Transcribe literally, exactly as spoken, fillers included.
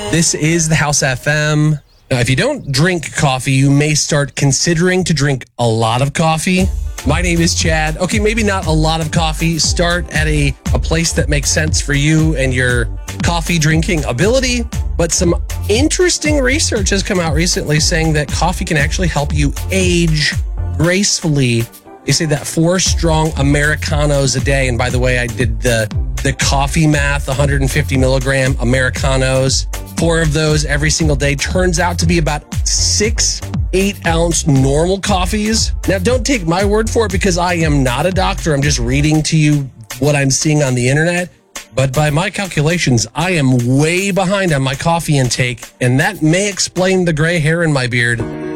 This is the House F M. Now, if you don't drink coffee, you may start considering to drink a lot of coffee. My name is Chad. Okay, maybe not a lot of coffee. Start at a, a place that makes sense for you and your coffee drinking ability. But some interesting research has come out recently saying that coffee can actually help you age gracefully. They say that four strong Americanos a day, and by the way, I did the, the coffee math, one hundred fifty milligram Americanos. Four of those every single day turns out to be about six eight ounce normal coffees. Now, don't take my word for it because I am not a doctor. I'm just reading to you what I'm seeing on the internet. But by my calculations, I am way behind on my coffee intake, and that may explain the gray hair in my beard.